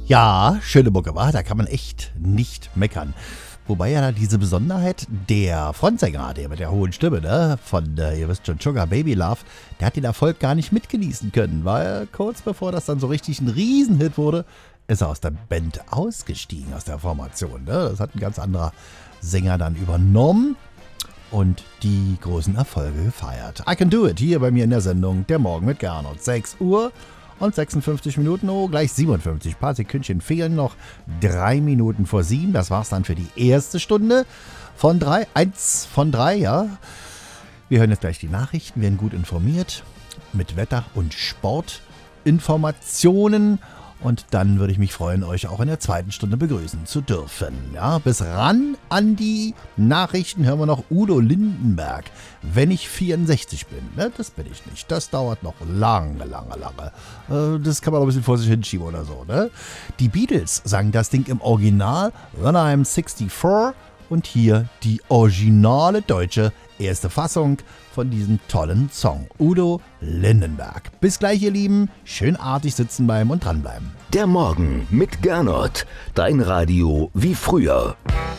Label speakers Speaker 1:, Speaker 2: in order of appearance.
Speaker 1: Ja, schöne Mucke, war. Da kann man echt nicht meckern. Wobei ja diese Besonderheit, der Frontsänger, der mit der hohen Stimme, ne, von, ihr wisst schon, Sugar Baby Love, der hat den Erfolg gar nicht mitgenießen können, weil kurz bevor das dann so richtig ein Riesenhit wurde, ist er aus der Band ausgestiegen, aus der Formation. Ne? Das hat ein ganz anderer Sänger dann übernommen und die großen Erfolge gefeiert. I Can Do It, hier bei mir in der Sendung, der Morgen mit Gernot. 6 Uhr und 56 Minuten, oh, gleich 57. Ein paar Sekündchen fehlen noch. 3 Minuten vor 7, das war's dann für die erste Stunde von 3. 1 von 3, ja. Wir hören jetzt gleich die Nachrichten, werden gut informiert mit Wetter- und Sportinformationen. Und dann würde ich mich freuen, euch auch in der zweiten Stunde begrüßen zu dürfen. Ja, bis ran an die Nachrichten hören wir noch Udo Lindenberg. Wenn ich 64 bin, ne, das bin ich nicht. Das dauert noch lange. Das kann man noch ein bisschen vor sich hinschieben oder so. Ne? Die Beatles sagen das Ding im Original When I'm 64 und hier die originale deutsche erste Fassung von diesem tollen Song. Udo Lindenberg. Bis gleich, ihr Lieben. Schön artig sitzen bleiben und dranbleiben.
Speaker 2: Der Morgen mit Gernot. Dein Radio wie früher.